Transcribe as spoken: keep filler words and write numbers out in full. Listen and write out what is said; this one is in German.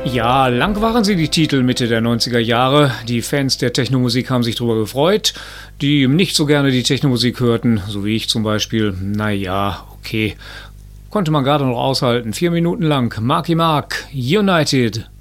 Ja, lang waren sie die Titel Mitte der neunziger Jahre. Die Fans der Technomusik haben sich darüber gefreut. Die nicht so gerne die Technomusik hörten, so wie ich zum Beispiel, naja, okay. Konnte man gerade noch aushalten. Vier Minuten lang. Marky Mark, United.